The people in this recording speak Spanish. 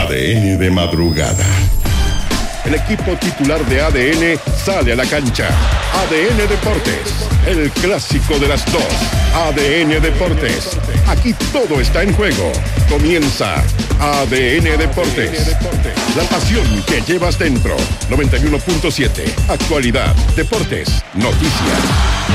ADN de madrugada. El equipo titular de ADN sale a la cancha. ADN Deportes, el clásico de las dos. ADN Deportes, aquí todo está en juego. Comienza ADN Deportes. La pasión que llevas dentro. 91.7. Actualidad, deportes, noticias.